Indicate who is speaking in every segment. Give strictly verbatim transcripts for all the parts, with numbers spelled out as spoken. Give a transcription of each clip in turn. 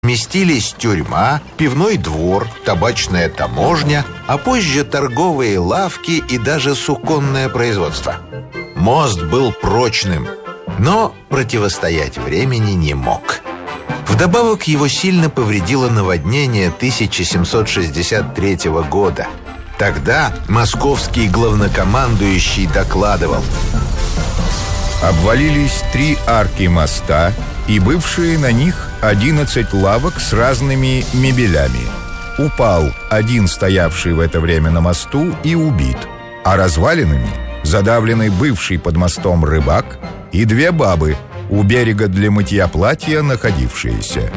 Speaker 1: Местились тюрьма, пивной двор, табачная таможня, а позже торговые лавки и даже суконное производство. Мост был прочным, но противостоять времени не мог. Вдобавок его сильно повредило наводнение тысяча семьсот шестьдесят третьего года. Тогда московский главнокомандующий докладывал:
Speaker 2: обвалились три арки моста и бывшие на них одиннадцать лавок с разными мебелями. Упал один стоявший в это время на мосту и убит, а развалинами задавленный бывший под мостом рыбак и две бабы, у берега для мытья платья находившиеся.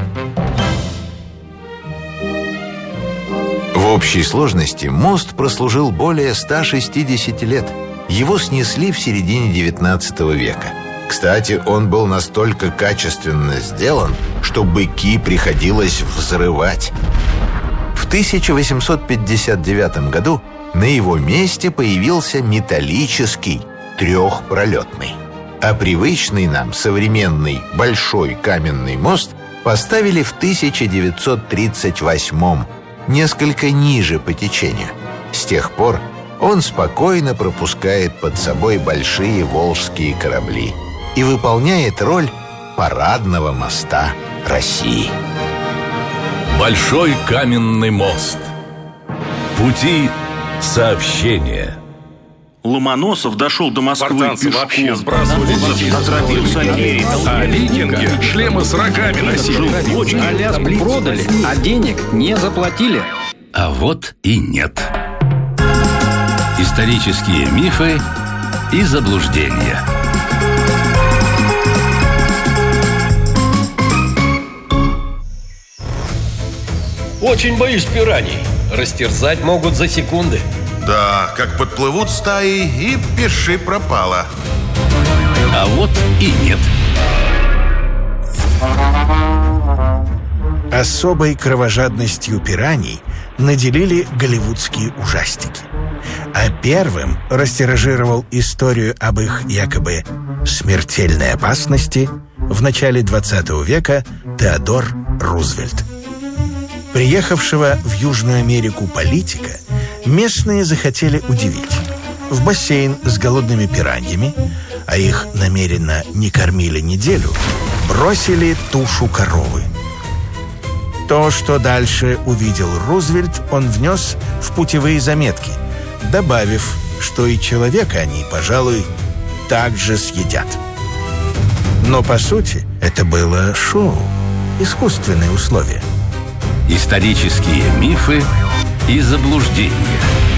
Speaker 1: В общей сложности мост прослужил более ста шестидесяти лет. Его снесли в середине девятнадцатого века. Кстати, он был настолько качественно сделан, что быки приходилось взрывать. В тысяча восемьсот пятьдесят девятом году на его месте появился металлический трехпролетный. А привычный нам современный большой каменный мост поставили в тысяча девятьсот тридцать восьмом, несколько ниже по течению. С тех пор он спокойно пропускает под собой большие волжские корабли и выполняет роль парадного моста России.
Speaker 3: Большой каменный мост. Пути сообщения.
Speaker 4: Ломоносов дошел до Москвы
Speaker 5: Спартанцы
Speaker 4: пешком.
Speaker 5: вообще сбрасывали детей.
Speaker 4: А
Speaker 5: викинги шлемы с рогами носили.
Speaker 6: Аляску продали, а денег не заплатили.
Speaker 3: А вот и нет. Исторические мифы и заблуждения.
Speaker 7: Очень боюсь пираний. Растерзать могут за секунды.
Speaker 8: Да, как подплывут стаи, и пиши пропало.
Speaker 3: А вот и нет.
Speaker 9: Особой кровожадностью пираний наделили голливудские ужастики. А первым растиражировал историю об их якобы смертельной опасности в начале двадцатого века Теодор Рузвельт. Приехавшего в Южную Америку политика местные захотели удивить. В бассейн с голодными пираньями, а их намеренно не кормили неделю, бросили тушу коровы. То, что дальше увидел Рузвельт, он внес в путевые заметки, добавив, что и человека они, пожалуй, также съедят. Но, по сути, это было шоу, искусственные условия.
Speaker 3: Исторические мифы и заблуждения.